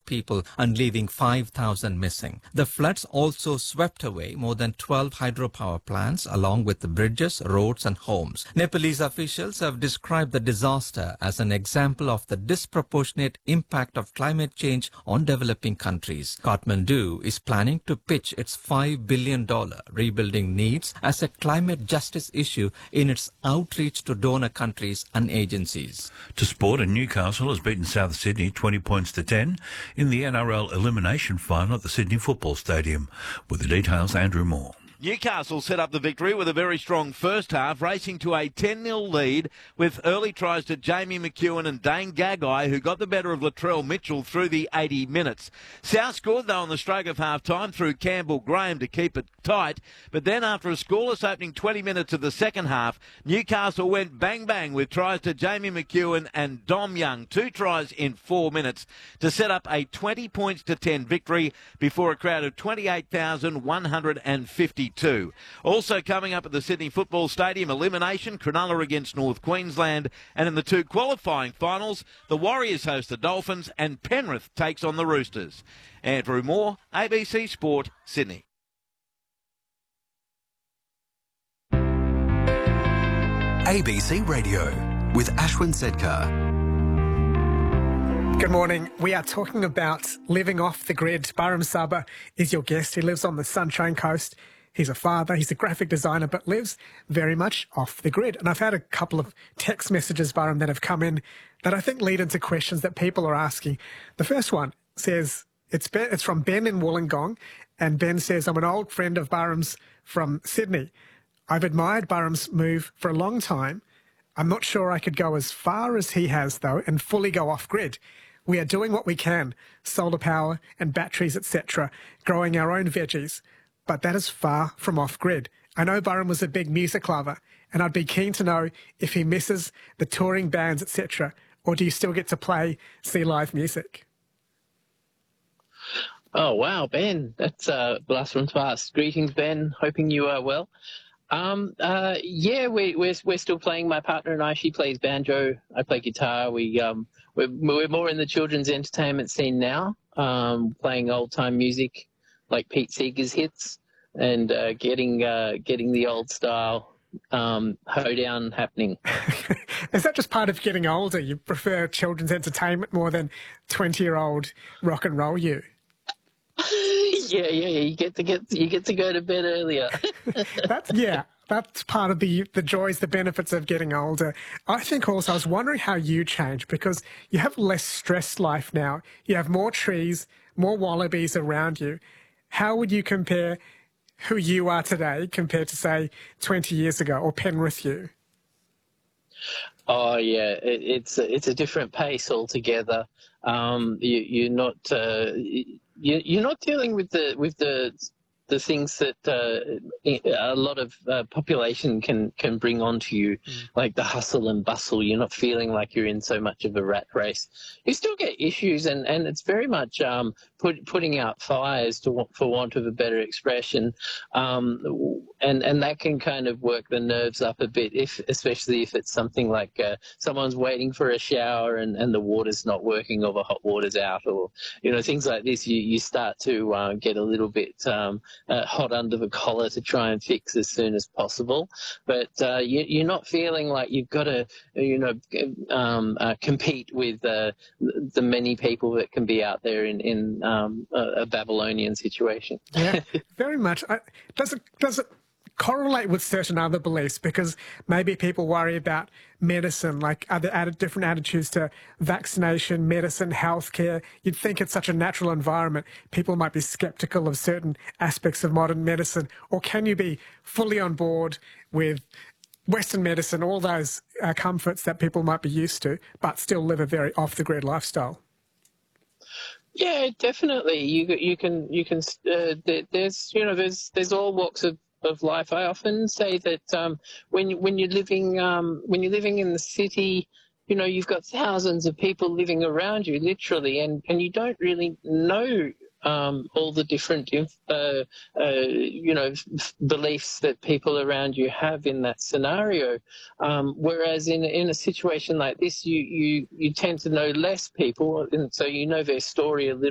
people and leaving 5,000 missing. The floods also swept away more than 12 hydropower plants along with the bridges, roads and homes. Nepalese officials have described the disaster as an example of the disproportionate impact of climate change on developing countries. Kathmandu is planning to pitch its $5 billion rebuilding needs as a climate justice issue in its outreach to donor countries and agencies. To sport, and Newcastle has beaten South Sydney 20 points to 10 in the NRL elimination final at the Sydney Football Stadium. With the details, Andrew Moore. Newcastle set up the victory with a very strong first half, racing to a 10-0 lead with early tries to Jamie McEwen and Dane Gagai, who got the better of Latrell Mitchell through the 80 minutes. South scored, though, on the stroke of half-time through Campbell Graham to keep it tight, but then after a scoreless opening 20 minutes of the second half, Newcastle went bang-bang with tries to Jamie McEwen and Dom Young, 2 tries in 4 minutes, to set up a 20 points to 10 victory before a crowd of 28,152. Also coming up at the Sydney Football Stadium, elimination, Cronulla against North Queensland, and in the 2 qualifying finals, the Warriors host the Dolphins and Penrith takes on the Roosters. Andrew Moore, ABC Sport, Sydney. ABC Radio with Ashwin Sedkar. Good morning. We are talking about living off the grid. Baram Saba is your guest. He lives on the Sunshine Coast. He's a father, he's a graphic designer, but lives very much off the grid. And I've had a couple of text messages, Baram, that have come in that I think lead into questions that people are asking. The first one says, it's from Ben in Wollongong, and Ben says, I'm an old friend of Baram's from Sydney. I've admired Baram's move for a long time. I'm not sure I could go as far as he has, though, and fully go off-grid. We are doing what we can, solar power and batteries, etc., growing our own veggies. But that is far from off-grid. I know Baram was a big music lover, and I'd be keen to know if he misses the touring bands, etc., or do you still get to see live music? Oh, wow, Ben. That's a blast from the past. Greetings, Ben. Hoping you are well. Yeah, we're still playing. My partner and I, she plays banjo. I play guitar. We're more in the children's entertainment scene now, playing old-time music like Pete Seeger's hits, and getting the old style hoedown happening. Is that just part of getting older? You prefer children's entertainment more than 20-year-old rock and roll you? Yeah. You get to go to bed earlier. That's part of the joys, the benefits of getting older. I think also I was wondering how you change, because you have less stressed life now. You have more trees, more wallabies around you. How would you compare who you are today compared to, say, 20 years ago, or Penrith you? Oh yeah, it's a different pace altogether. You're not dealing with the things that a lot of population can bring onto you, like the hustle and bustle. You're not feeling like you're in so much of a rat race. You still get issues, and it's very much putting out fires, for want of a better expression, and that can kind of work the nerves up a bit, especially if it's something like someone's waiting for a shower and the water's not working, or the hot water's out, or things like this. You start to get a little bit hot under the collar to try and fix as soon as possible, but you're not feeling like you've got to compete with the many people that can be out there in a Babylonian situation. Yeah, very much. Does it correlate with certain other beliefs? Because maybe people worry about medicine, like other different attitudes to vaccination, medicine, healthcare. You'd think it's such a natural environment. People might be skeptical of certain aspects of modern medicine. Or can you be fully on board with Western medicine, all those comforts that people might be used to, but still live a very off-the-grid lifestyle? Yeah, definitely. You can. There's all walks of life. I often say that when you're living in the city, you've got thousands of people living around you, literally, and you don't really know all the different beliefs that people around you have in that scenario. Whereas in a situation like this, you tend to know less people, and so you know their story a little